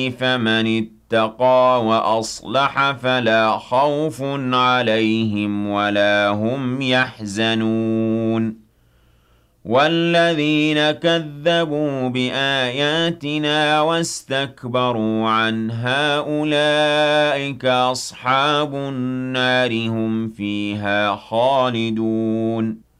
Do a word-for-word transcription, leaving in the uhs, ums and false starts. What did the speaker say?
فمن اتقى وأصلح فلا خوف عليهم ولا هم يحزنون والذين كذبوا بآياتنا واستكبروا عنها أولئك أصحاب النار هم فيها خالدون